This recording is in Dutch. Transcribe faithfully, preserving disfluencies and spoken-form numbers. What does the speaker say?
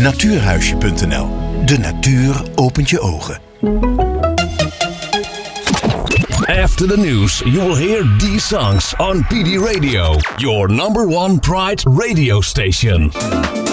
natuurhuisje punt n l. De natuur opent je ogen. After the news, you will hear these songs on P D Radio, your number one Pride radio station.